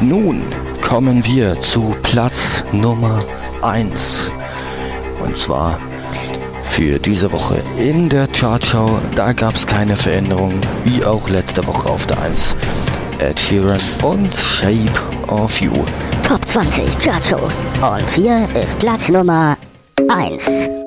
nun kommen wir zu Platz Nummer 1. Und zwar für diese Woche in der Chartshow. Da gab es keine Veränderung, wie auch letzte Woche auf der 1. Ed Sheeran und Shape of You. Top 20 Chartshow. Und hier ist Platz Nummer 1.